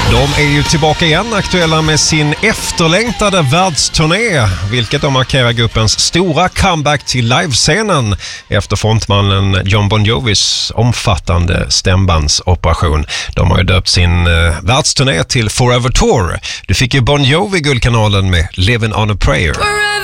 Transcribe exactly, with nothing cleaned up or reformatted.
De är ju tillbaka igen, aktuella med sin efterlängtade världsturné, vilket de markerar gruppens stora comeback till livescenen efter frontmannen John Bon Jovis omfattande stämbandsoperation. De har ju döpt sin eh, världsturné till Forever Tour. Du fick ju Bon Jovi guldkanalen med Living on a Prayer.